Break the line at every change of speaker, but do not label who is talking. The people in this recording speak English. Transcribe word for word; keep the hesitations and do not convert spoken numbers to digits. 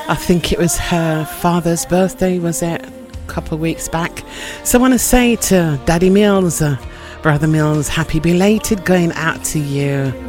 I think it was her father's birthday, was it? A couple of weeks back. So I want to say to Daddy Mills, uh, Brother Mills, happy belated going out to you.